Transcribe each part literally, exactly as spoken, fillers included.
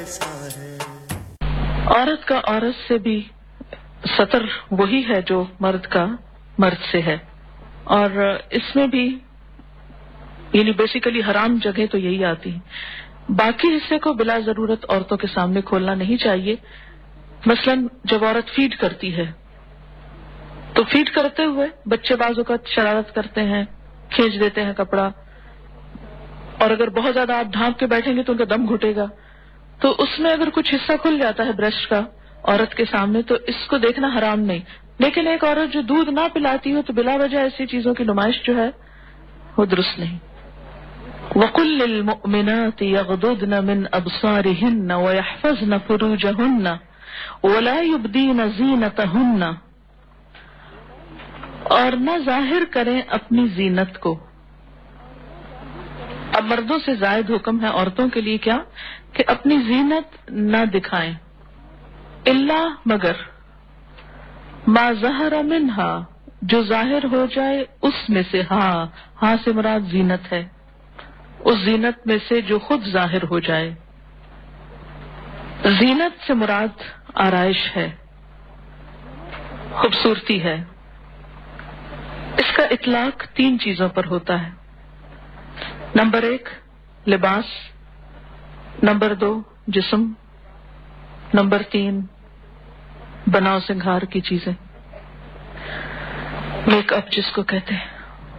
عورت کا عورت سے بھی سطر وہی ہے جو مرد کا مرد سے ہے، اور اس میں بھی یعنی بیسیکلی حرام جگہ تو یہی آتی ہے۔ باقی حصے کو بلا ضرورت عورتوں کے سامنے کھولنا نہیں چاہیے۔ مثلا جب عورت فیڈ کرتی ہے تو فیڈ کرتے ہوئے بچے بعض اوقات شرارت کرتے ہیں، کھینچ دیتے ہیں کپڑا، اور اگر بہت زیادہ آپ ڈھانپ کے بیٹھیں گے تو ان کا دم گھٹے گا، تو اس میں اگر کچھ حصہ کھل جاتا ہے بریسٹ کا عورت کے سامنے تو اس کو دیکھنا حرام نہیں۔ لیکن ایک عورت جو دودھ نہ پلاتی ہو تو بلا وجہ ایسی چیزوں کی نمائش جو ہے وہ درست نہیں۔ وَقُلْ لِلْمُؤْمِنَاتِ يَغْضُضْنَ مِنْ أَبْصَارِهِنَّ وَيَحْفَظْنَ فُرُوجَهُنَّ وَلَا يُبْدِينَ زِينَتَهُنَّ، اور نہ ظاہر کریں اپنی زینت کو۔ اب مردوں سے زائد حکم ہے عورتوں کے لیے کیا کہ اپنی زینت نہ دکھائیں، الا مگر ما ظہر منہا، جو ظاہر ہو جائے اس میں سے، ہاں ہاں سے مراد زینت ہے، اس زینت میں سے جو خود ظاہر ہو جائے۔ زینت سے مراد آرائش ہے، خوبصورتی ہے۔ اس کا اطلاق تین چیزوں پر ہوتا ہے۔ نمبر ایک لباس، نمبر دو جسم، نمبر تین بناؤ سنگھار کی چیزیں، میک اپ جس کو کہتے ہیں۔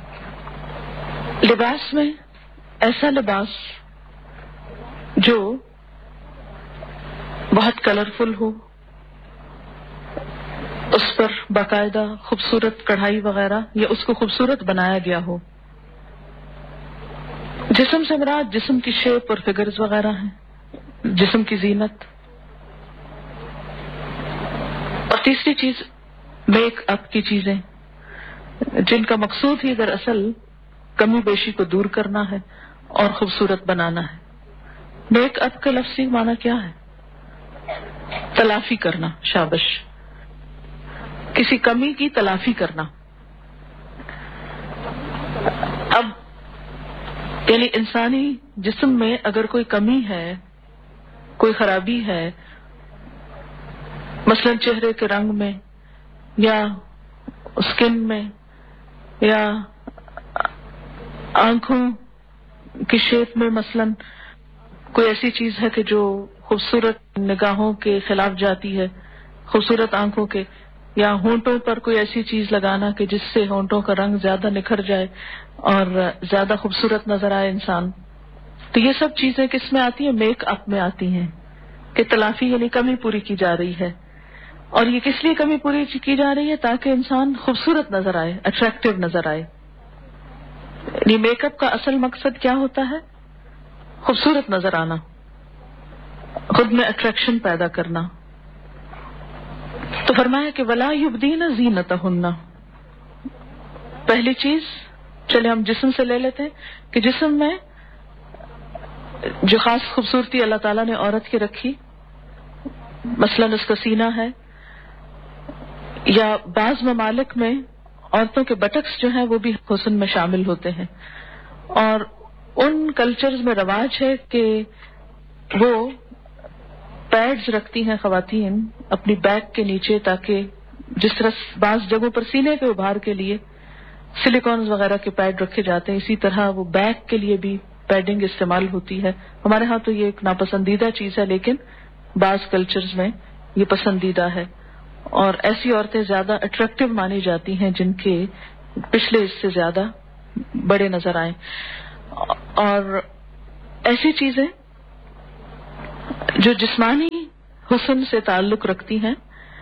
لباس میں ایسا لباس جو بہت کلرفل ہو، اس پر باقاعدہ خوبصورت کڑھائی وغیرہ یا اس کو خوبصورت بنایا گیا ہو۔ جسم سے مراد جسم کی شیپ اور فگرز وغیرہ ہیں، جسم کی زینت۔ اور تیسری چیز میک اپ کی چیزیں، جن کا مقصود ہی دراصل کمی بیشی کو دور کرنا ہے اور خوبصورت بنانا ہے۔ میک اپ کا لفظی معنی کیا ہے؟ تلافی کرنا، شابش، کسی کمی کی تلافی کرنا۔ اب یعنی انسانی جسم میں اگر کوئی کمی ہے، کوئی خرابی ہے، مثلا چہرے کے رنگ میں یا اسکن میں یا آنکھوں کی شیپ میں، مثلا کوئی ایسی چیز ہے کہ جو خوبصورت نگاہوں کے خلاف جاتی ہے، خوبصورت آنکھوں کے، یا ہونٹوں پر کوئی ایسی چیز لگانا کہ جس سے ہونٹوں کا رنگ زیادہ نکھر جائے اور زیادہ خوبصورت نظر آئے انسان، تو یہ سب چیزیں کس میں آتی ہیں؟ میک اپ میں آتی ہیں، کہ تلافی یعنی کمی پوری کی جا رہی ہے۔ اور یہ کس لیے کمی پوری کی جا رہی ہے؟ تاکہ انسان خوبصورت نظر آئے، اٹریکٹیو نظر آئے۔ یعنی میک اپ کا اصل مقصد کیا ہوتا ہے؟ خوبصورت نظر آنا، خود میں اٹریکشن پیدا کرنا۔ تو فرمایا کہ ولا یبدین زینتہن، پہلی چیز چلے ہم جسم سے لے لیتے ہیں کہ جسم میں جو خاص خوبصورتی اللہ تعالیٰ نے عورت کی رکھی، مثلا اس کا سینہ ہے، یا بعض ممالک میں عورتوں کے بٹکس جو ہیں وہ بھی حسن میں شامل ہوتے ہیں، اور ان کلچرز میں رواج ہے کہ وہ پیڈز رکھتی ہیں خواتین اپنی بیک کے نیچے، تاکہ جس طرح بعض جگہوں پر سینے کے ابھار کے لیے سلیکونز وغیرہ کے پیڈ رکھے جاتے ہیں، اسی طرح وہ بیک کے لیے بھی پیڈنگ استعمال ہوتی ہے۔ ہمارے ہاں تو یہ ایک ناپسندیدہ چیز ہے، لیکن بعض کلچرز میں یہ پسندیدہ ہے، اور ایسی عورتیں زیادہ اٹریکٹیو مانی جاتی ہیں جن کے پچھلے حصے زیادہ بڑے نظر آئیں۔ اور ایسی چیزیں جو جسمانی حسن سے تعلق رکھتی ہیں،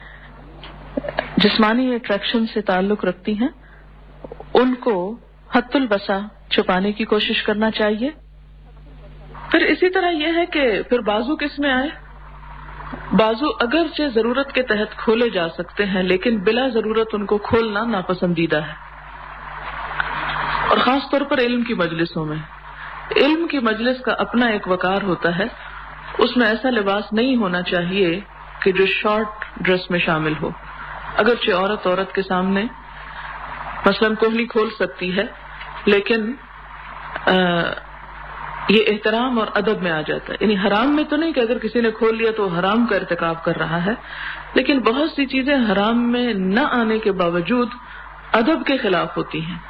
جسمانی اٹریکشن سے تعلق رکھتی ہیں، ان کو حد البسا چھپانے کی کوشش کرنا چاہیے۔ پھر اسی طرح یہ ہے کہ پھر بازو کس میں آئے؟ بازو اگرچہ ضرورت کے تحت کھولے جا سکتے ہیں، لیکن بلا ضرورت ان کو کھولنا ناپسندیدہ ہے، اور خاص طور پر علم کی مجلسوں میں۔ علم کی مجلس کا اپنا ایک وقار ہوتا ہے، اس میں ایسا لباس نہیں ہونا چاہیے کہ جو شارٹ ڈریس میں شامل ہو۔ اگرچہ عورت عورت کے سامنے مثلاً کوہنی کھول سکتی ہے، لیکن یہ احترام اور ادب میں آ جاتا ہے. یعنی حرام میں تو نہیں کہ اگر کسی نے کھول لیا تو حرام کا ارتکاب کر رہا ہے، لیکن بہت سی چیزیں حرام میں نہ آنے کے باوجود ادب کے خلاف ہوتی ہیں.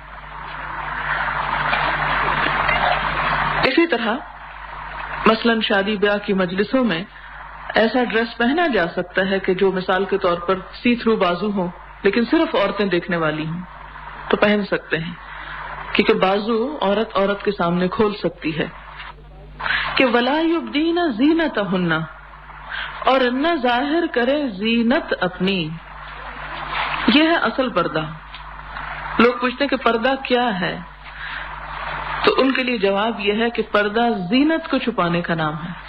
اسی طرح مثلاً شادی بیاہ کی مجلسوں میں ایسا ڈریس پہنا جا سکتا ہے کہ جو مثال کے طور پر سی تھرو بازو ہوں لیکن صرف عورتیں دیکھنے والی ہوں تو پہن سکتے ہیں، کیونکہ بازو عورت عورت کے سامنے کھول سکتی ہے. کہ ولا یبدین زینتہن، اور نہ ظاہر کرے زینت اپنی. یہ ہے اصل پردہ. لوگ پوچھتے ہیں کہ پردہ کیا ہے، تو ان کے لیے جواب یہ ہے کہ پردہ زینت کو چھپانے کا نام ہے.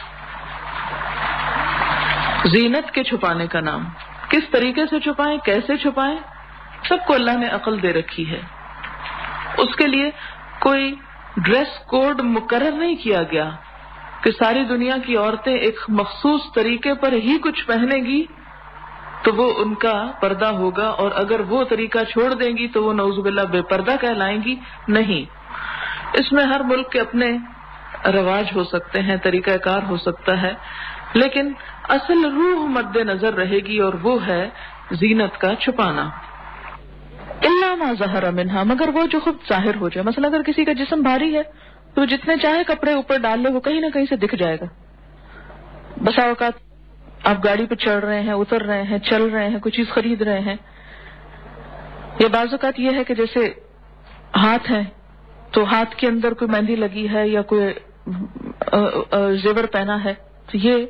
زینت کے چھپانے کا نام. کس طریقے سے چھپائیں، کیسے چھپائیں، سب کو اللہ نے عقل دے رکھی ہے. اس کے لیے کوئی ڈریس کوڈ مقرر نہیں کیا گیا کہ ساری دنیا کی عورتیں ایک مخصوص طریقے پر ہی کچھ پہنے گی تو وہ ان کا پردہ ہوگا، اور اگر وہ طریقہ چھوڑ دیں گی تو وہ نعوذ باللہ بے پردہ کہلائیں گی. نہیں، اس میں ہر ملک کے اپنے رواج ہو سکتے ہیں، طریقہ کار ہو سکتا ہے، لیکن اصل روح مد نظر رہے گی، اور وہ ہے زینت کا چھپانا. الا ما ظہر منہا، مگر وہ جو خود ظاہر ہو جائے. مثلا اگر کسی کا جسم بھاری ہے تو جتنے چاہے کپڑے اوپر ڈال لے وہ کہیں نہ کہیں سے دکھ جائے گا. بسا اوقات آپ گاڑی پہ چڑھ رہے ہیں، اتر رہے ہیں، چل رہے ہیں، کوئی چیز خرید رہے ہیں، یا بعض اوقات یہ ہے کہ جیسے ہاتھ ہے تو ہاتھ کے اندر کوئی مہندی لگی ہے یا کوئی زیور پہنا ہے، تو یہ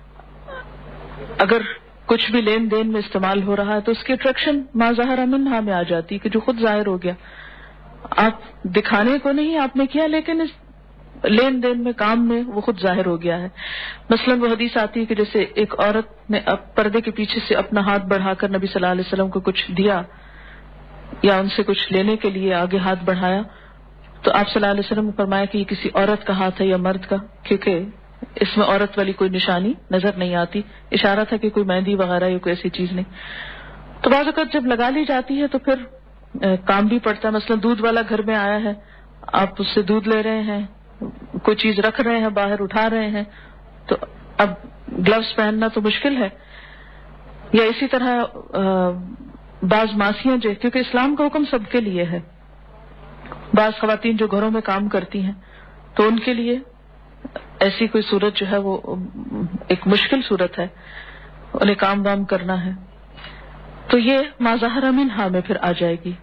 اگر کچھ بھی لین دین میں استعمال ہو رہا ہے تو اس کی اٹریکشن ما ظہر منہا میں آ جاتی کہ جو خود ظاہر ہو گیا. آپ دکھانے کو نہیں آپ نے کیا، لیکن اس لین دین میں، کام میں وہ خود ظاہر ہو گیا ہے. مثلا وہ حدیث آتی ہے کہ جیسے ایک عورت نے اب پردے کے پیچھے سے اپنا ہاتھ بڑھا کر نبی صلی اللہ علیہ وسلم کو کچھ دیا یا ان سے کچھ لینے کے لیے آگے ہاتھ بڑھایا، تو آپ صلی اللہ علیہ وسلم نے فرمایا کہ یہ کسی عورت کا ہاتھ ہے یا مرد کا، کیونکہ اس میں عورت والی کوئی نشانی نظر نہیں آتی. اشارہ تھا کہ کوئی مہندی وغیرہ یا کوئی ایسی چیز نہیں. تو بعض اوقات جب لگا لی جاتی ہے تو پھر کام بھی پڑتا ہے. مثلا دودھ والا گھر میں آیا ہے، آپ اس سے دودھ لے رہے ہیں، کوئی چیز رکھ رہے ہیں، باہر اٹھا رہے ہیں، تو اب گلوز پہننا تو مشکل ہے. یا اسی طرح بعض ماسیاں جو، کیونکہ اسلام کا حکم سب کے لیے ہے، بعض خواتین جو گھروں میں کام کرتی ہیں تو ان کے لیے ایسی کوئی صورت جو ہے وہ ایک مشکل صورت ہے، انہیں کام وام کرنا ہے، تو یہ ما ظہر منہا میں پھر آ جائے گی.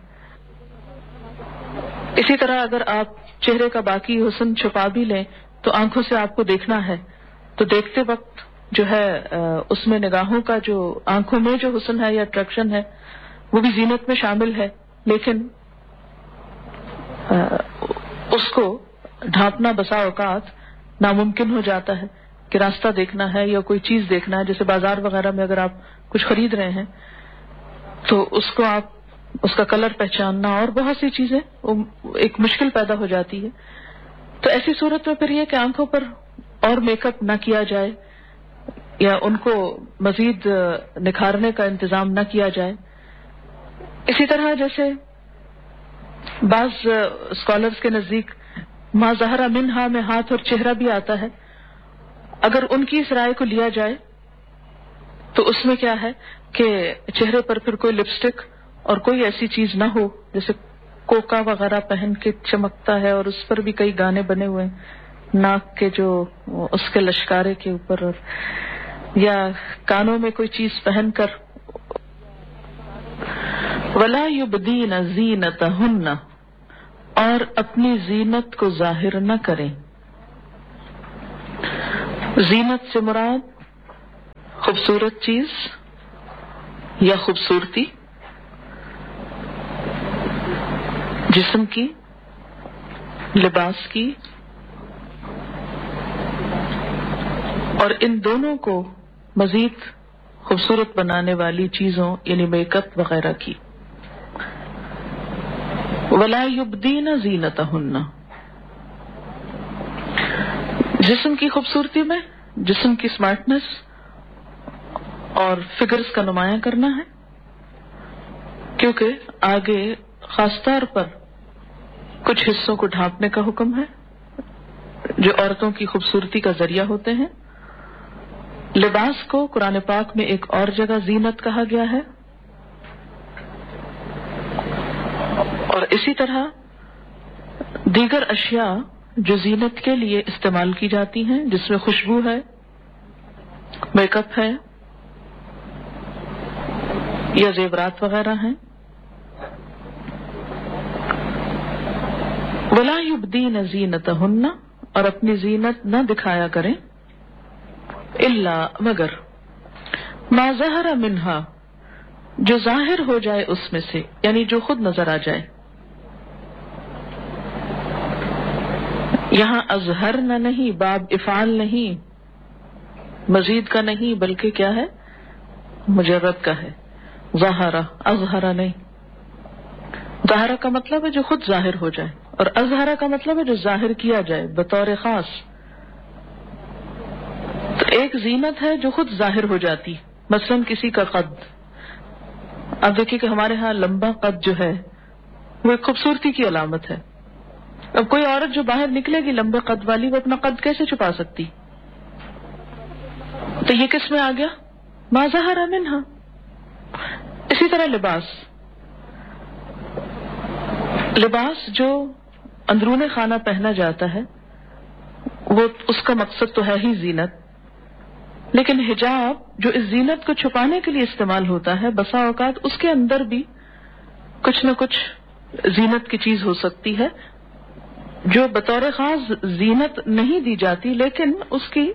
اسی طرح اگر آپ چہرے کا باقی حسن چھپا بھی لیں تو آنکھوں سے آپ کو دیکھنا ہے، تو دیکھتے وقت جو ہے اس میں نگاہوں کا جو آنکھوں میں جو حسن ہے یا اٹریکشن ہے وہ بھی زینت میں شامل ہے، لیکن اس کو ڈھانپنا بسا اوقات ناممکن ہو جاتا ہے کہ راستہ دیکھنا ہے یا کوئی چیز دیکھنا ہے. جیسے بازار وغیرہ میں اگر آپ کچھ خرید رہے ہیں تو اس کو آپ اس کا کلر پہچاننا اور بہت سی چیزیں ایک مشکل پیدا ہو جاتی ہے. تو ایسی صورت میں پھر یہ کہ آنکھوں پر اور میک اپ نہ کیا جائے یا ان کو مزید نکھارنے کا انتظام نہ کیا جائے. اسی طرح جیسے بعض اسکالرز کے نزدیک ما ظہر منہا میں ہاتھ اور چہرہ بھی آتا ہے. اگر ان کی اس رائے کو لیا جائے تو اس میں کیا ہے کہ چہرے پر پھر کوئی لپسٹک اور کوئی ایسی چیز نہ ہو جیسے کوکا وغیرہ پہن کے چمکتا ہے، اور اس پر بھی کئی گانے بنے ہوئے ہیں، ناک کے جو اس کے لشکارے کے اوپر، اور یا کانوں میں کوئی چیز پہن کر. ولا یبدین زینتہن، اور اپنی زینت کو ظاہر نہ کریں. زینت سے مراد خوبصورت چیز یا خوبصورتی، جسم کی، لباس کی، اور ان دونوں کو مزید خوبصورت بنانے والی چیزوں یعنی میک اپ وغیرہ کی. ولا یبدین زینتہن، جسم کی خوبصورتی میں جسم کی سمارٹنس اور فگرز کا نمایاں کرنا ہے، کیونکہ آگے خاص طور پر کچھ حصوں کو ڈھانپنے کا حکم ہے، جو عورتوں کی خوبصورتی کا ذریعہ ہوتے ہیں. لباس کو قرآن پاک میں ایک اور جگہ زینت کہا گیا ہے، اور اسی طرح دیگر اشیاء جو زینت کے لیے استعمال کی جاتی ہیں، جس میں خوشبو ہے، میک اپ ہے یا زیورات وغیرہ ہیں. وَلَا يُبْدِينَ زِينَتَهُنَّ، اور اپنی زینت نہ دکھایا کریں، الا مگر ما ظہر منہا، جو ظاہر ہو جائے اس میں سے، یعنی جو خود نظر آ جائے. یہاں اظہر نہ نہیں، باب افعال نہیں، مزید کا نہیں، بلکہ کیا ہے؟ مجرد کا ہے. ظاہرہ، اظہرہ نہیں. ظاہرہ کا مطلب ہے جو خود ظاہر ہو جائے، اور اظہرہ کا مطلب ہے جو ظاہر کیا جائے بطور خاص. تو ایک زینت ہے جو خود ظاہر ہو جاتی، مثلا کسی کا قد. اب دیکھیے کہ ہمارے ہاں لمبا قد جو ہے وہ ایک خوبصورتی کی علامت ہے. اب کوئی عورت جو باہر نکلے گی لمبے قد والی، وہ اپنا قد کیسے چھپا سکتی؟ تو یہ کس میں آ گیا؟ ما ظہر منہا. اسی طرح لباس لباس جو اندرون خانہ پہنا جاتا ہے، وہ اس کا مقصد تو ہے ہی زینت، لیکن حجاب جو اس زینت کو چھپانے کے لیے استعمال ہوتا ہے، بسا اوقات اس کے اندر بھی کچھ نہ کچھ زینت کی چیز ہو سکتی ہے جو بطور خاص زینت نہیں دی جاتی، لیکن اس کی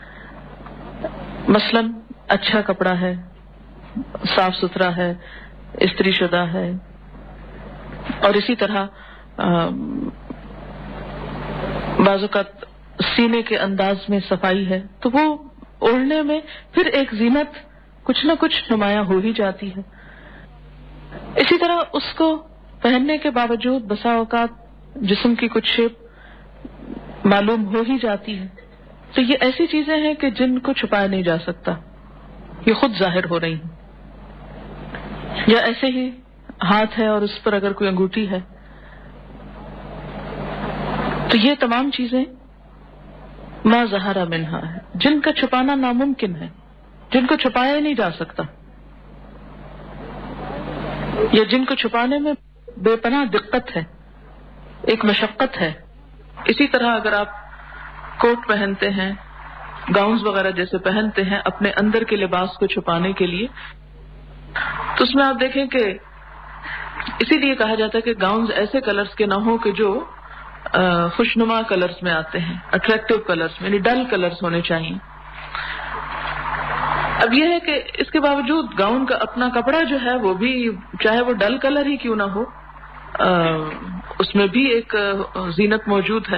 مثلا اچھا کپڑا ہے، صاف ستھرا ہے، استری شدہ ہے، اور اسی طرح بعض اوقات سینے کے انداز میں صفائی ہے، تو وہ اوڑھنے میں پھر ایک زینت کچھ نہ کچھ نمایاں ہو ہی جاتی ہے. اسی طرح اس کو پہننے کے باوجود بسا اوقات جسم کی کچھ شیپ معلوم ہو ہی جاتی ہے. تو یہ ایسی چیزیں ہیں کہ جن کو چھپایا نہیں جا سکتا، یہ خود ظاہر ہو رہی ہیں. یا ایسے ہی ہاتھ ہے اور اس پر اگر کوئی انگوٹھی ہے، تو یہ تمام چیزیں ما ظہر منہا ہے، جن کا چھپانا ناممکن ہے، جن کو چھپایا ہی نہیں جا سکتا، یا جن کو چھپانے میں بے پناہ دقت ہے، ایک مشقت ہے. اسی طرح اگر آپ کوٹ پہنتے ہیں، گاؤنز وغیرہ جیسے پہنتے ہیں اپنے اندر کے لباس کو چھپانے کے لیے، تو اس میں آپ دیکھیں کہ اسی لیے کہا جاتا ہے کہ گاؤنز ایسے کلرز کے نہ ہوں کہ جو خوشنما کلرز میں آتے ہیں، اٹریکٹیو کلرز میں، یعنی ڈل کلرز ہونے چاہیے. اب یہ ہے کہ اس کے باوجود گاؤن کا اپنا کپڑا جو ہے وہ بھی چاہے وہ ڈل کلر ہی کیوں نہ ہو، اس میں بھی ایک زینت موجود ہے.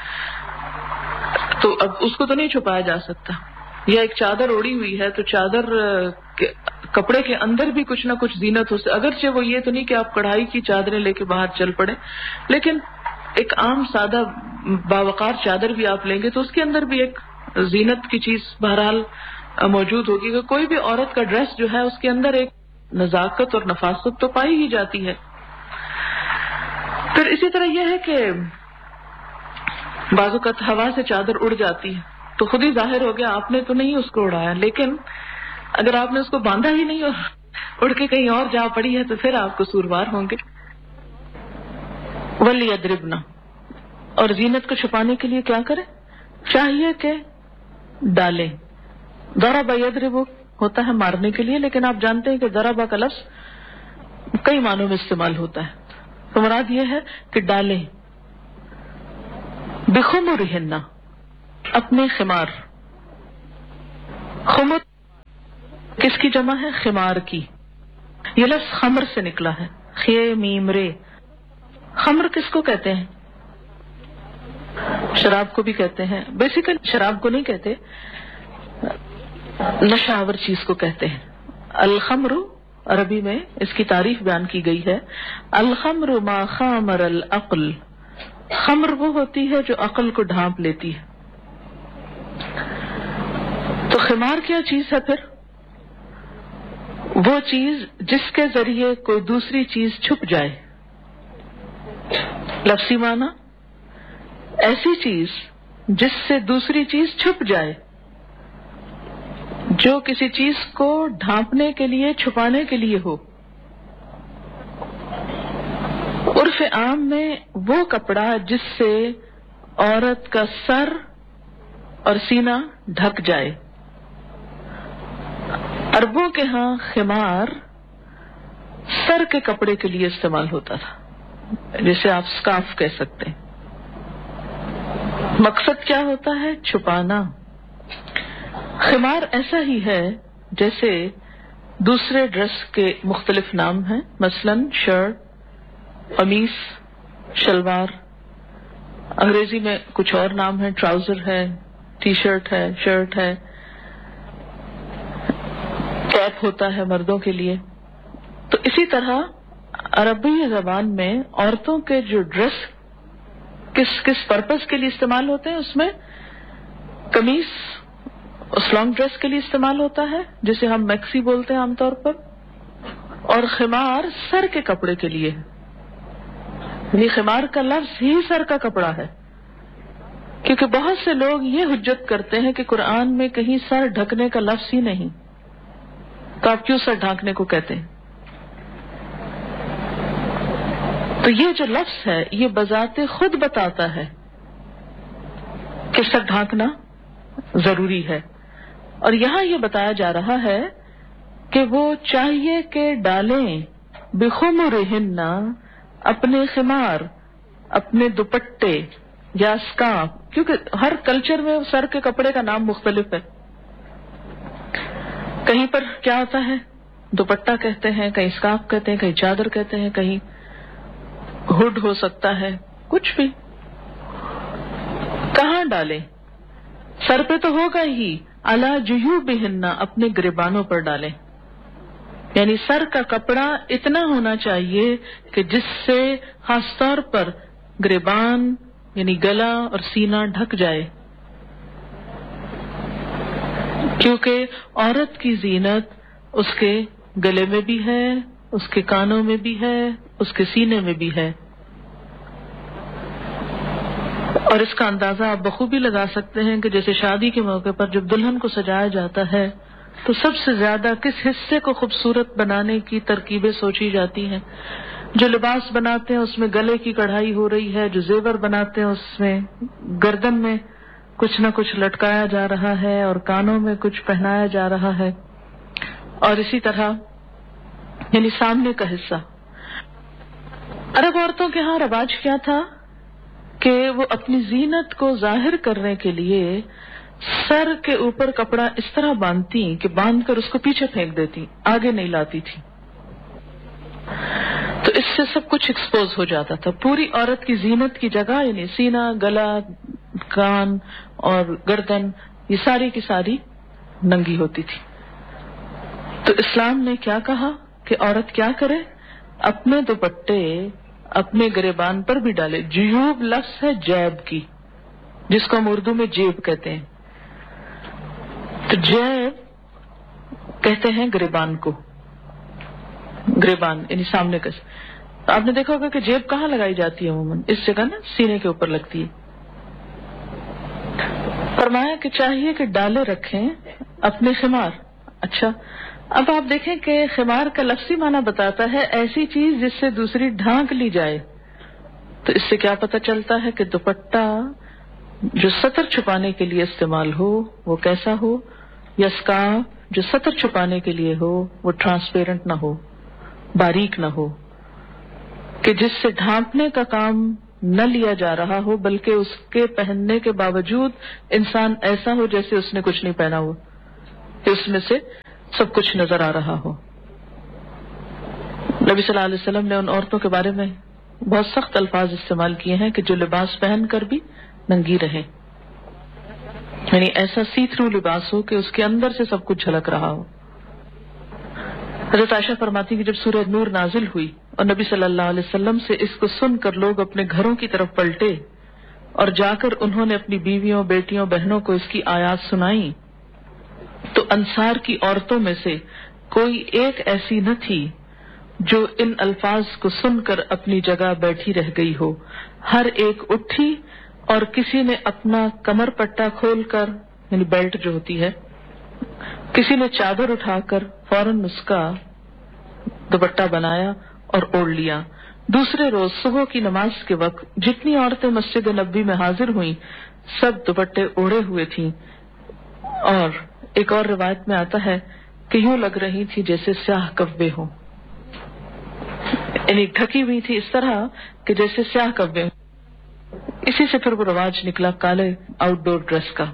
تو اب اس کو تو نہیں چھپایا جا سکتا. یا ایک چادر اوڑی ہوئی ہے تو چادر کے کپڑے کے اندر بھی کچھ نہ کچھ زینت ہو سکتی، اگرچہ وہ یہ تو نہیں کہ آپ کڑھائی کی چادریں لے کے باہر چل پڑے، لیکن ایک عام سادہ باوقار چادر بھی آپ لیں گے تو اس کے اندر بھی ایک زینت کی چیز بہرحال موجود ہوگی. کہ کوئی بھی عورت کا ڈریس جو ہے اس کے اندر ایک نزاکت اور نفاست تو پائی ہی جاتی ہے. پھر اسی طرح یہ ہے کہ بعض اوقات ہوا سے چادر اڑ جاتی ہے تو خود ہی ظاہر ہو گیا، آپ نے تو نہیں اس کو اڑایا، لیکن اگر آپ نے اس کو باندھا ہی نہیں اور اڑ کے کہیں اور جا پڑی ہے تو پھر آپ قصوروار ہوں گے. وَلْيَضْرِبْنَ، اور زینت کو چھپانے کے لیے کیا کریں؟ چاہیے کہ ڈالیں. ضرب یضرب ہوتا ہے مارنے کے لیے، لیکن آپ جانتے ہیں کہ ضرب کا لفظ کئی معنوں میں استعمال ہوتا ہے. تو مراد یہ ہے کہ ڈالیں. بخمرہن، اپنے خمار. خمر کس کی جمع ہے؟ خمار کی. یہ لفظ خمر سے نکلا ہے، خے میم رے. خمر کس کو کہتے ہیں؟ شراب کو بھی کہتے ہیں. بیسیکلی شراب کو نہیں کہتے، نشاور چیز کو کہتے ہیں. الخمر عربی میں اس کی تعریف بیان کی گئی ہے، الخمر ما خامر العقل. خمر وہ ہوتی ہے جو عقل کو ڈھانپ لیتی ہے. تو خمار کیا چیز ہے پھر؟ وہ چیز جس کے ذریعے کوئی دوسری چیز چھپ جائے. لفظی معنی ایسی چیز جس سے دوسری چیز چھپ جائے، جو کسی چیز کو ڈھانپنے کے لیے، چھپانے کے لیے ہو۔ عرف عام میں وہ کپڑا جس سے عورت کا سر اور سینہ ڈھک جائے۔ عربوں کے ہاں خمار سر کے کپڑے کے لیے استعمال ہوتا تھا، جسے آپ سکارف کہہ سکتے ہیں۔ مقصد کیا ہوتا ہے؟ چھپانا۔ خمار ایسا ہی ہے جیسے دوسرے ڈریس کے مختلف نام ہیں، مثلا شرٹ، قمیص، شلوار۔ انگریزی میں کچھ اور نام ہے، ٹراؤزر ہے، ٹی شرٹ ہے، شرٹ ہے، کیپ ہوتا ہے مردوں کے لیے۔ تو اسی طرح عربی زبان میں عورتوں کے جو ڈریس کس کس پرپس کے لیے استعمال ہوتے ہیں، اس میں قمیص اس لانگ ڈریس کے لیے استعمال ہوتا ہے جسے ہم میکسی بولتے ہیں عام طور پر، اور خمار سر کے کپڑے کے لیے ہے۔ یعنی خمار کا لفظ ہی سر کا کپڑا ہے، کیونکہ بہت سے لوگ یہ حجت کرتے ہیں کہ قرآن میں کہیں سر ڈھکنے کا لفظ ہی نہیں، تو آپ کیوں سر ڈھانکنے کو کہتے ہیں؟ تو یہ جو لفظ ہے یہ بذات خود بتاتا ہے کہ سر ڈھانکنا ضروری ہے، اور یہاں یہ بتایا جا رہا ہے کہ وہ چاہیے کہ ڈالیں بخمرہن، اپنے خمار، اپنے دوپٹے یا اسکارف، کیونکہ ہر کلچر میں سر کے کپڑے کا نام مختلف ہے۔ کہیں پر کیا ہوتا ہے؟ دوپٹہ کہتے ہیں، کہیں اسکارف کہتے ہیں، کہیں چادر کہتے ہیں، کہیں ہوڈ ہو سکتا ہے، کچھ بھی۔ کہاں ڈالیں؟ سر پہ تو ہوگا ہی، علی جیوبہن، اپنے گریبانوں پر ڈالیں۔ یعنی سر کا کپڑا اتنا ہونا چاہیے کہ جس سے خاص طور پر گریبان یعنی گلا اور سینہ ڈھک جائے، کیونکہ عورت کی زینت اس کے گلے میں بھی ہے، اس کے کانوں میں بھی ہے، اس کے سینے میں بھی ہے۔ اور اس کا اندازہ آپ بخوبی لگا سکتے ہیں کہ جیسے شادی کے موقع پر جب دلہن کو سجایا جاتا ہے تو سب سے زیادہ کس حصے کو خوبصورت بنانے کی ترکیبیں سوچی جاتی ہیں۔ جو لباس بناتے ہیں اس میں گلے کی کڑھائی ہو رہی ہے، جو زیور بناتے ہیں اس میں گردن میں کچھ نہ کچھ لٹکایا جا رہا ہے اور کانوں میں کچھ پہنایا جا رہا ہے، اور اسی طرح یعنی سامنے کا حصہ۔ عرب عورتوں کے ہاں رواج کیا تھا کہ وہ اپنی زینت کو ظاہر کرنے کے لیے سر کے اوپر کپڑا اس طرح باندھتی کہ باندھ کر اس کو پیچھے پھینک دیتی، آگے نہیں لاتی تھی۔ تو اس سے سب کچھ ایکسپوز ہو جاتا تھا، پوری عورت کی زینت کی جگہ یعنی سینہ، گلا، کان اور گردن، یہ ساری کی ساری ننگی ہوتی تھی۔ تو اسلام نے کیا کہا کہ عورت کیا کرے؟ اپنے دوپٹے اپنے گریبان پر بھی ڈالے۔ جیوب لفظ ہے جیب کی، جس کو ہم اردو میں جیب کہتے ہیں۔ تو جیب کہتے ہیں گریبان کو، گریبان یعنی سامنے کا۔ آپ نے دیکھا ہوگا کہ جیب کہاں لگائی جاتی ہے عموماً؟ اس جگہ نا، سینے کے اوپر لگتی ہے۔ فرمایا کہ چاہیے کہ ڈالے رکھیں اپنے خمار۔ اچھا، اب آپ دیکھیں کہ خمار کا لفظی معنی بتاتا ہے ایسی چیز جس سے دوسری ڈھانک لی جائے۔ تو اس سے کیا پتہ چلتا ہے کہ دوپٹہ جو سطر چھپانے کے لیے استعمال ہو وہ کیسا ہو، یا اسکارف جو سطر چھپانے کے لیے ہو وہ ٹرانسپیرنٹ نہ ہو، باریک نہ ہو، کہ جس سے ڈھانپنے کا کام نہ لیا جا رہا ہو، بلکہ اس کے پہننے کے باوجود انسان ایسا ہو جیسے اس نے کچھ نہیں پہنا ہو، کہ اس میں سے سب کچھ نظر آ رہا ہو۔ نبی صلی اللہ علیہ وسلم نے ان عورتوں کے بارے میں بہت سخت الفاظ استعمال کیے ہیں کہ جو لباس پہن کر بھی ننگی رہے، یعنی ایسا سی تھرو لباس ہو کہ اس کے اندر سے سب کچھ جھلک رہا ہو۔ حضرت عائشہ فرماتی کہ جب سورہ نور نازل ہوئی اور نبی صلی اللہ علیہ وسلم سے اس کو سن کر لوگ اپنے گھروں کی طرف پلٹے اور جا کر انہوں نے اپنی بیویوں، بیٹیوں، بہنوں کو اس کی آیات سنائی، تو انصار کی عورتوں میں سے کوئی ایک ایسی نہ تھی جو ان الفاظ کو سن کر اپنی جگہ بیٹھی رہ گئی ہو۔ ہر ایک اٹھی और किसी ने अपना कमर पट्टा खोलकर, यानी बेल्ट जो होती है, किसी ने चादर उठाकर फौरन उसका दुपट्टा बनाया और ओढ़ लिया। दूसरे रोज सुबह की नमाज के वक्त जितनी औरतें मस्जिद नबी में हाजिर हुईं, सब दुपट्टे ओढ़े हुए थीं, और एक और रिवायत में आता है कि यूं लग रही थी जैसे स्याह कव्वे हो, यानी ढकी हुई थी इस तरह कि जैसे स्याह कव्वे हो। इसी से फिर वो रवाज निकला काले आउटडोर ड्रेस का।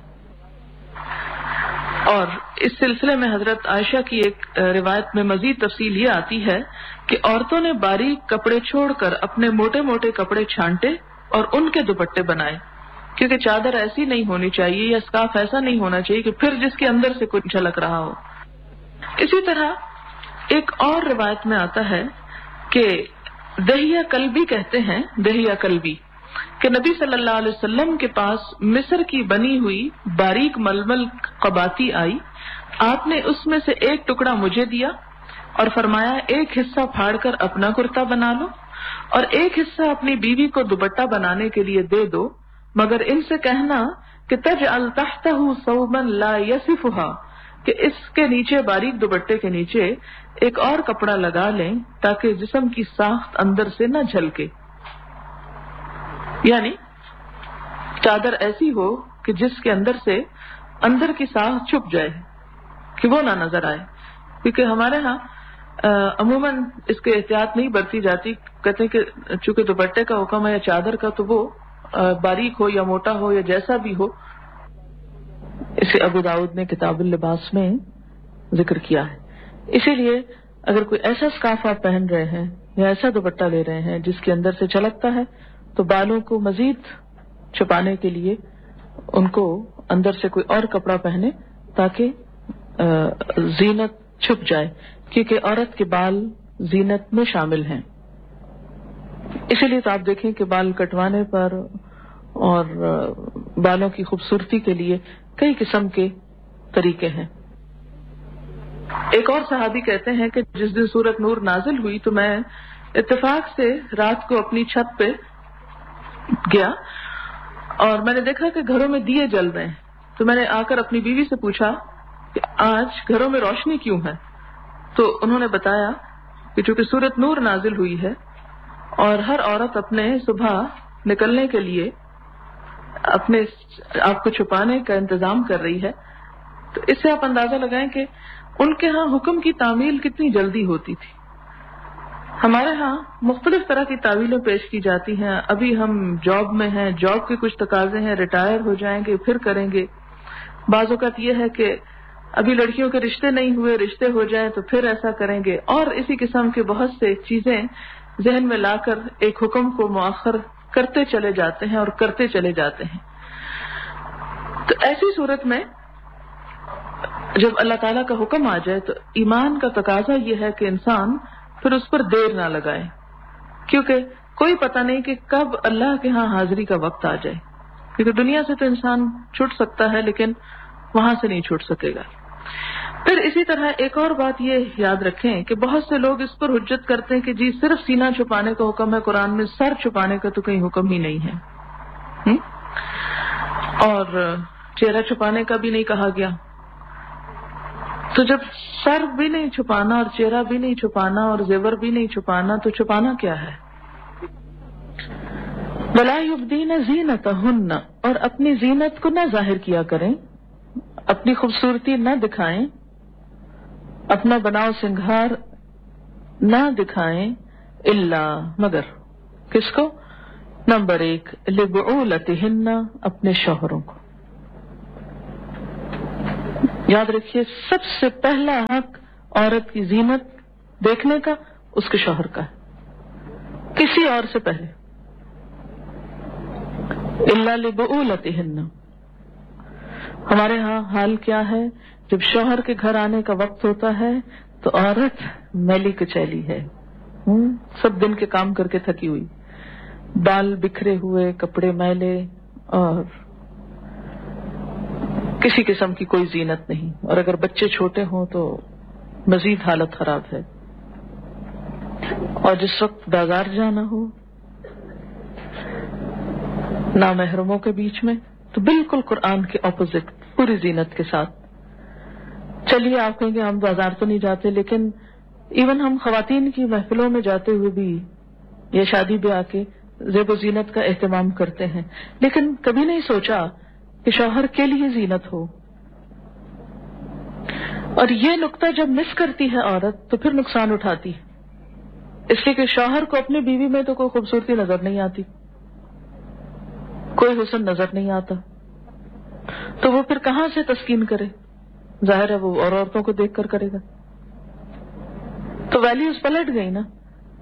और इस सिलसिले में हजरत आयशा की एक रिवायत में मजीद तफसील ये आती है कि औरतों ने बारीक कपड़े छोड़कर अपने मोटे मोटे कपड़े छांटे और उनके दुपट्टे बनाए, क्योंकि चादर ऐसी नहीं होनी चाहिए या स्कार्फ ऐसा नहीं होना चाहिए कि फिर जिसके अंदर से कुछ झलक रहा हो। इसी तरह एक और रिवायत में आता है कि दहिया कल्बी कहते हैं, दहिया कल्बी, कि नबी सल्लल्लाहु अलैहि वसल्लम के पास मिस्र की बनी हुई बारीक मलमल कबाती आई। आपने उसमें से एक टुकड़ा मुझे दिया और फरमाया एक हिस्सा फाड़कर अपना कुर्ता बना लो और एक हिस्सा अपनी बीवी को दुपट्टा बनाने के लिए दे दो, मगर इनसे कहना कि तजअल तहतहु सौबन ला यसिफुहा, कि इसके नीचे, बारीक दुपट्टे के नीचे एक और कपड़ा लगा लें ताकि जिस्म की साख्त अंदर से न झलके, यानी चादर ऐसी हो कि जिसके अंदर से अंदर की साख छुप जाए, कि वो ना नजर आए। क्योंकि हमारे यहाँ अमूमन इसके एहतियात नहीं बरती जाती। कहते हैं कि चूंकि दुपट्टे का हुक्म है या चादर का, तो वो आ, बारीक हो या मोटा हो या जैसा भी हो। इसे अबू दाऊद ने किताबुल लिबास में जिक्र किया है। इसीलिए अगर कोई ऐसा स्कार्फ आप पहन रहे हैं या ऐसा दुपट्टा ले रहे हैं जिसके अंदर से झलकता है, तो बालों को मजीद छुपाने के लिए उनको अंदर से कोई और कपड़ा पहने ताकि जीनत छुप जाए, क्योंकि औरत के बाल जीनत में शामिल हैं। इसीलिए तो आप देखें कि बाल कटवाने पर और बालों की खूबसूरती के लिए कई किस्म के तरीके हैं। एक और सहाबी कहते हैं कि जिस दिन सूरत नूर नाजिल हुई तो मैं इत्तेफाक से रात को अपनी छत पे गया और मैंने देखा कि घरों में दिए जल रहे हैं। तो मैंने आकर अपनी बीवी से पूछा कि आज घरों में रोशनी क्यों है। तो उन्होंने बताया कि चूंकि सूरत नूर नाजिल हुई है और हर औरत अपने सुबह निकलने के लिए अपने आप को छुपाने का इंतजाम कर रही है, तो इससे आप अंदाजा लगाएं कि उनके यहाँ हुक्म की तामील कितनी जल्दी होती थी। हमारे यहाँ मुख्तलिफ तरह की तावीलें पेश की जाती हैं। अभी हम जॉब में हैं, जॉब के कुछ तकाजे हैं, रिटायर हो जाएंगे फिर करेंगे। बाज़ औक़ात ये है कि अभी लड़कियों के रिश्ते नहीं हुए, रिश्ते हो जाएं तो फिर ऐसा करेंगे, और इसी किस्म के बहुत से चीजें जहन में लाकर एक हुक्म को मुअख्खर करते चले जाते हैं और करते चले जाते हैं। तो ऐसी सूरत में जब अल्लाह ताला का हुक्म आ जाए तो ईमान का तकाजा यह है कि इंसान फिर उस पर देर ना लगाए, क्योंकि कोई पता नहीं कि कब अल्लाह के यहाँ हाजिरी का वक्त आ जाए। क्योंकि दुनिया से तो इंसान छूट सकता है लेकिन वहां से नहीं छूट सकेगा। फिर इसी तरह एक और बात ये याद रखें कि बहुत से लोग इस पर हुज्जत करते हैं कि जी सिर्फ सीना छुपाने का हुक्म है कुरान में, सर छुपाने का तो कहीं हुक्म ही नहीं है। हुँ? और चेहरा छुपाने का भी नहीं कहा गया। तो जब सर भी नहीं छुपाना और चेहरा भी नहीं छुपाना और जेवर भी नहीं छुपाना, तो छुपाना क्या है? वला युब्दीन ज़ीनतहुन्ना, और अपनी जीनत को न जाहिर किया करें, अपनी खूबसूरती न दिखाएं, अपना बनाव सिंगार न दिखाएं, इल्ला मगर किसको? नंबर एक, लिबुलतिहिन्ना, अपने शौहरों को। याद रखिए सबसे पहला हक औरत की जीनत देखने का उसके शौहर का है, किसी और से पहले। इल्ला लिबुलतिहिन्ना। हमारे यहाँ हाल क्या है, जब शौहर के घर आने का वक्त होता है तो औरत मैली कुचैली है, हुँ? सब दिन के काम करके थकी हुई, बाल बिखरे हुए, कपड़े मैले और किसी किस्म की कोई जीनत नहीं। और अगर बच्चे छोटे हों तो मजीद हालत खराब है। और जिस वक्त बाजार जाना हो نامحرموں کے بیچ میں تو بالکل قرآن کے اپوزٹ پوری زینت کے ساتھ. چلیے آپ کہیں گے ہم بازار تو نہیں جاتے، لیکن ایون ہم خواتین کی محفلوں میں جاتے ہوئے بھی یا شادی بیاہ کے زیب و زینت کا اہتمام کرتے ہیں، لیکن کبھی نہیں سوچا کہ شوہر کے لیے زینت ہو. اور یہ نقطہ جب مس کرتی ہے عورت تو پھر نقصان اٹھاتی ہے، اس لیے کہ شوہر کو اپنی بیوی میں تو کوئی خوبصورتی نظر نہیں آتی، کوئی حسن نظر نہیں آتا، تو وہ پھر کہاں سے تسکین کرے؟ ظاہر ہے وہ اور عورتوں کو دیکھ کر کرے گا، تو ویلیوز پلٹ گئی نا.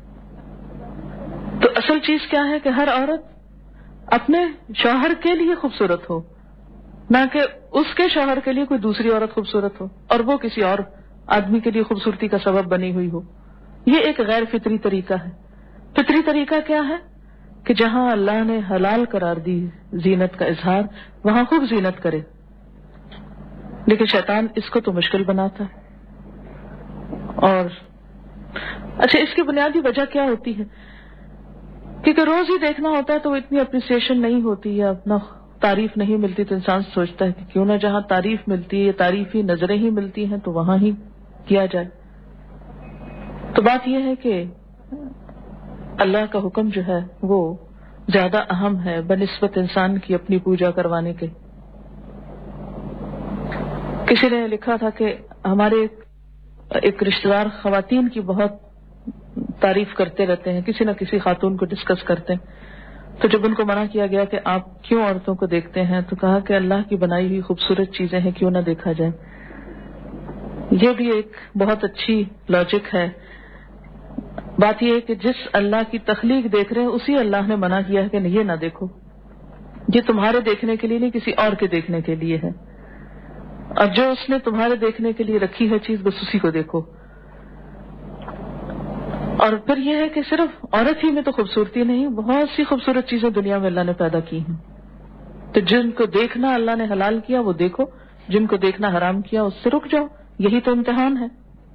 تو اصل چیز کیا ہے کہ ہر عورت اپنے شوہر کے لیے خوبصورت ہو، نہ کہ اس کے شوہر کے لیے کوئی دوسری عورت خوبصورت ہو اور وہ کسی اور آدمی کے لیے خوبصورتی کا سبب بنی ہوئی ہو. یہ ایک غیر فطری طریقہ ہے. فطری طریقہ کیا ہے کہ جہاں اللہ نے حلال قرار دی زینت کا اظہار، وہاں خوب زینت کرے، لیکن شیطان اس کو تو مشکل بناتا ہے. اور اچھا، اس کی بنیادی وجہ کیا ہوتی ہے؟ کیونکہ روز ہی دیکھنا ہوتا ہے تو اتنی اپریسیشن نہیں ہوتی یا اپنا تعریف نہیں ملتی، تو انسان سوچتا ہے کہ کیوں نہ جہاں تعریف ملتی ہے یا تعریفی نظریں ہی ملتی ہیں تو وہاں ہی کیا جائے. تو بات یہ ہے کہ اللہ کا حکم جو ہے وہ زیادہ اہم ہے بنسبت انسان کی اپنی پوجا کروانے کے. کسی نے لکھا تھا کہ ہمارے ایک رشتہ دار خواتین کی بہت تعریف کرتے رہتے ہیں، کسی نہ کسی خاتون کو ڈسکس کرتے ہیں. تو جب ان کو منع کیا گیا کہ آپ کیوں عورتوں کو دیکھتے ہیں، تو کہا کہ اللہ کی بنائی ہوئی خوبصورت چیزیں ہیں، کیوں نہ دیکھا جائے. یہ بھی ایک بہت اچھی لاجک ہے. بات یہ ہے کہ جس اللہ کی تخلیق دیکھ رہے ہیں اسی اللہ نے منع کیا ہے کہ یہ نہ دیکھو، یہ تمہارے دیکھنے کے لیے نہیں، کسی اور کے دیکھنے کے لیے ہے. اور جو اس نے تمہارے دیکھنے کے لیے رکھی ہے چیز، بس اسی کو دیکھو. اور پھر یہ ہے کہ صرف عورت ہی میں تو خوبصورتی نہیں، بہت سی خوبصورت چیزیں دنیا میں اللہ نے پیدا کی ہیں. تو جن کو دیکھنا اللہ نے حلال کیا وہ دیکھو، جن کو دیکھنا حرام کیا اس سے رک جاؤ. یہی تو امتحان ہے.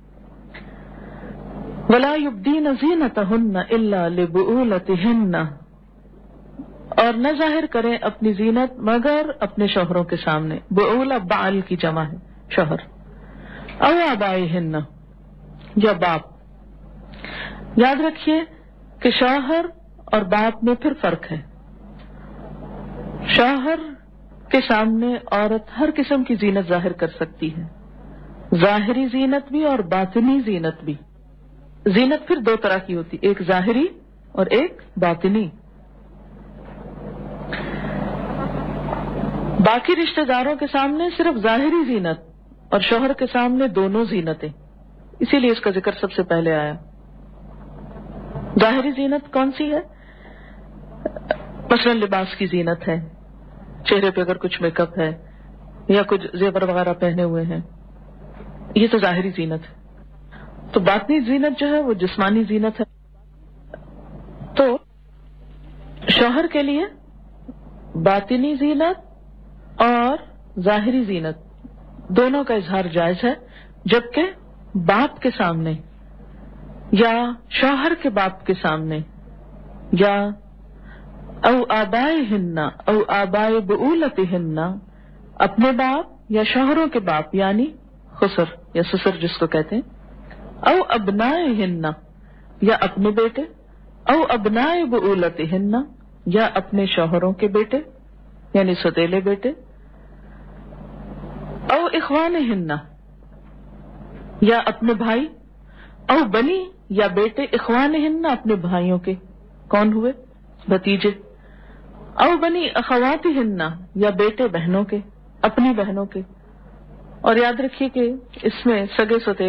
وَلَا يُبْدِينَ زِينَتَهُنَّ إِلَّا لِبُعُولَتِهِنَّ، اور نہ ظاہر کریں اپنی زینت مگر اپنے شوہروں کے سامنے. بعولہ بعل کی جمع ہے، شوہر. او آبائہن، یا باپ. یاد رکھیے کہ شوہر اور باپ میں پھر فرق ہے. شوہر کے سامنے عورت ہر قسم کی زینت ظاہر کر سکتی ہے، ظاہری زینت بھی اور باطنی زینت بھی. زینت پھر دو طرح کی ہوتی، ایک ظاہری اور ایک باطنی. باقی رشتہ داروں کے سامنے صرف ظاہری زینت اور شوہر کے سامنے دونوں زینتیں، اسی لیے اس کا ذکر سب سے پہلے آیا. ظاہری زینت کون سی ہے؟ مثلا لباس کی زینت ہے، چہرے پہ اگر کچھ میک اپ ہے یا کچھ زیور وغیرہ پہنے ہوئے ہیں، یہ تو ظاہری زینت ہے. تو باطنی زینت جو ہے وہ جسمانی زینت ہے. تو شوہر کے لیے باطنی زینت اور ظاہری زینت دونوں کا اظہار جائز ہے، جبکہ باپ کے سامنے یا شوہر کے باپ کے سامنے یا او آبائہن او آبائے بعولتہن، اپنے باپ یا شوہروں کے باپ یعنی خسر یا سسر جس کو کہتے ہیں، او ابنائہن یا اپنے بیٹے، او ابنائے بعولتہن یا اپنے شوہروں کے بیٹے یعنی سوتیلے بیٹے، او اخوانہن یا اپنے بھائی، او بنی یا بیٹے اخوانہن اپنے بھائیوں کے، کون ہوئے؟ بھتیجے. او بنی اخواتہن یا بیٹے بہنوں کے، اپنی بہنوں کے. اور یاد رکھیے کہ اس میں سگے سوتے